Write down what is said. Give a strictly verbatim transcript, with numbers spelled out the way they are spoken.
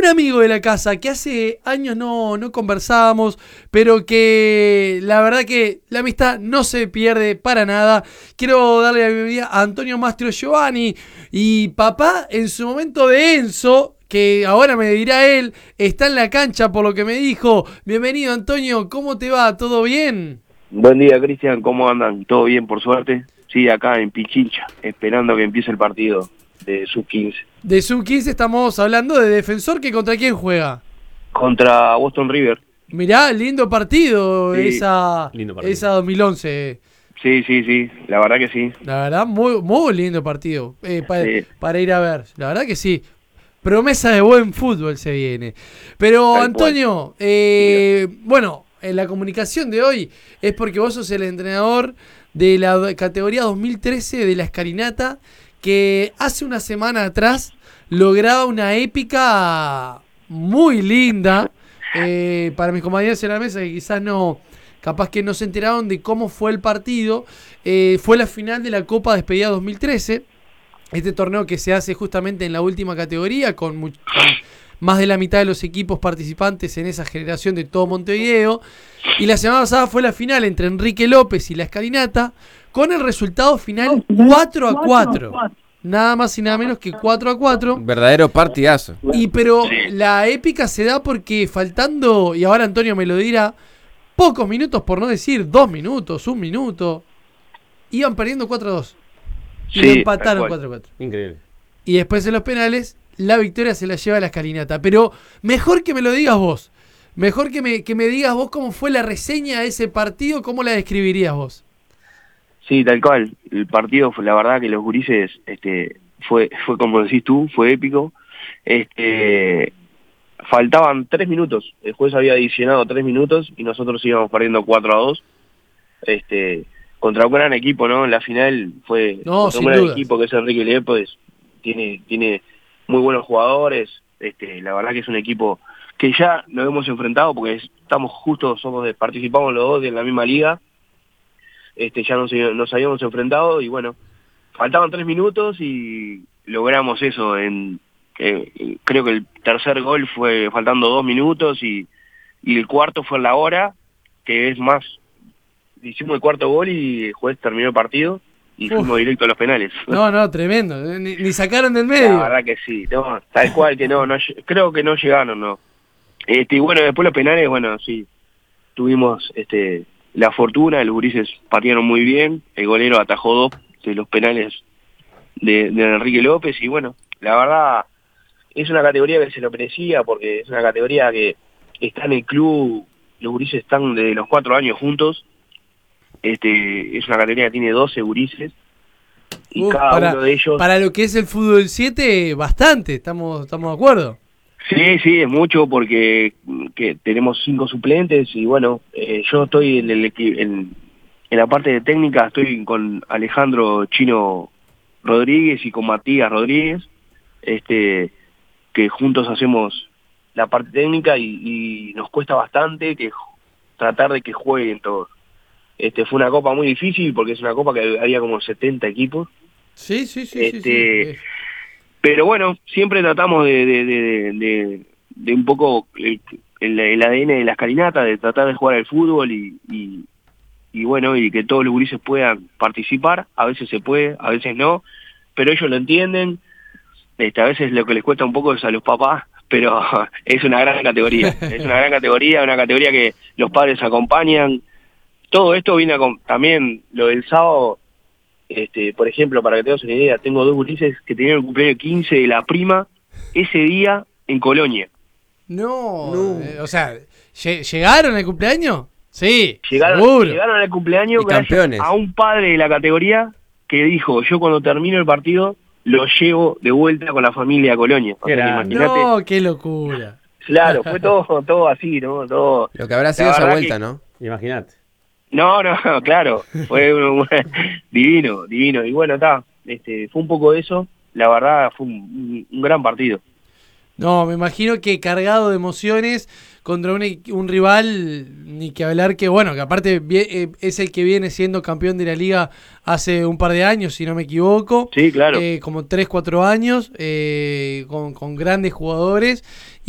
un amigo de la casa que hace años no, no conversábamos, pero que la verdad que la amistad no se pierde para nada. Quiero darle la bienvenida a Antonio Mastro Giovanni y papá en su momento de Enzo, que ahora me dirá él, está en la cancha por lo que me dijo. Bienvenido, Antonio, ¿cómo te va? ¿Todo bien? Buen día, Cristian, ¿cómo andan? ¿Todo bien, por suerte? Sí, acá en Pichincha, esperando que empiece el partido de sub quince. De sub quince estamos hablando de Defensor, que ¿contra quién juega? Contra Boston River. Mirá, lindo partido, Sí, esa, lindo partido. esa dos mil once. Sí, sí, sí, la verdad que sí. La verdad, muy, muy lindo partido eh, pa, Sí. para ir a ver. La verdad que sí. Promesa de buen fútbol se viene. Pero, Tal Antonio, eh, bueno, en la comunicación de hoy es porque vos sos el entrenador de la categoría dos mil trece de la Escalinata, que hace una semana atrás lograba una épica muy linda. Eh, para mis compañeros en la mesa que quizás no, capaz que no se enteraron de cómo fue el partido, eh, fue la final de la Copa Despedida dos mil trece, este torneo que se hace justamente en la última categoría, con, much- con más de la mitad de los equipos participantes en esa generación de todo Montevideo. Y la semana pasada fue la final entre Enrique López y la Escalinata, con el resultado final cuatro a cuatro. Nada más y nada menos que cuatro a cuatro. Verdadero partidazo. Y pero Sí. la épica se da porque faltando, y ahora Antonio me lo dirá, pocos minutos, por no decir dos minutos, un minuto, iban perdiendo cuatro a dos. Y Sí, lo empataron tal cual. cuatro a cuatro. Increíble. Y después en los penales, la victoria se la lleva la Escalinata. Pero mejor que me lo digas vos. Mejor que me, que me digas vos cómo fue la reseña de ese partido, cómo la describirías vos. Sí, tal cual. El partido, fue- la verdad que los gurises, este, fue, fue como decís tú, fue épico. Este, faltaban tres minutos. El juez había adicionado tres minutos y nosotros íbamos perdiendo cuatro a dos. Este, contra un gran equipo, ¿no? En la final fue No, contra sin un gran dudas. equipo que es Enrique López. Tiene, tiene muy buenos jugadores. Este, la verdad que es un equipo que ya nos hemos enfrentado porque estamos justo, somos de, participamos los dos en la misma liga. Este, ya nos, nos habíamos enfrentado y bueno, faltaban tres minutos y logramos eso. En eh, creo que el tercer gol fue faltando dos minutos y, y el cuarto fue en la hora, que es más, hicimos el cuarto gol y el juez terminó el partido y Uf. fuimos directo a los penales. No, no, tremendo. Ni, ni sacaron del La medio. verdad que sí, no, tal cual que no, no lle- creo que no llegaron, no. Este, y bueno, después los penales, bueno, sí, tuvimos este la fortuna, los gurises patearon muy bien, el golero atajó dos de los penales de, de Enrique López y bueno, la verdad es una categoría que se lo merecía porque es una categoría que está en el club, los gurises están desde los cuatro años juntos, este es una categoría que tiene doce gurises y Uf, cada para, uno de ellos... para lo que es el fútbol siete, bastante. Estamos, estamos de acuerdo. Sí, sí, es mucho porque que tenemos cinco suplentes y bueno, eh, yo estoy en, el, equi- en, en la parte de técnica, estoy con Alejandro Chino Rodríguez y con Matías Rodríguez, este, que juntos hacemos la parte técnica y, y nos cuesta bastante que ju- tratar de que jueguen todos. Este, fue una copa muy difícil porque es una copa que había como setenta equipos. Sí, sí, sí. sí, Este, sí. Pero bueno, siempre tratamos de, de, de, de, de un poco el, el, el A D N de la escalinata, de tratar de jugar al fútbol y, y, y bueno, y que todos los gurises puedan participar. A veces se puede, a veces no, pero ellos lo entienden. Este, a veces lo que les cuesta un poco es a los papás, pero es una gran categoría. Es una gran categoría, una categoría que los padres acompañan. Todo esto viene a, com- también, lo del sábado... Este, por ejemplo, para que tengas una idea, tengo dos gurises que tenían el cumpleaños quince de la prima ese día en Colonia. No, No. eh, o sea, ¿lle- ¿llegaron al cumpleaños? Sí, Llegaron, seguro. llegaron al cumpleaños Y gracias campeones. a un padre de la categoría que dijo, yo cuando termino el partido lo llevo de vuelta con la familia a Colonia. O sea, que Grande. imagínate, No, qué locura. claro, fue todo, todo así, ¿no? Todo. Lo que habrá La sido esa verdad vuelta, que- ¿no? Imagínate. No, no, claro, fue un- un- divino, divino. Y bueno, está, este, fue un poco eso, la verdad fue un, un- un gran partido. No, me imagino que cargado de emociones contra un, e- un rival, ni que hablar que, bueno, que aparte vie- eh, es el que viene siendo campeón de la liga hace un par de años, si no me equivoco. Sí, claro. Eh, como tres cuatro años, eh, con, con grandes jugadores.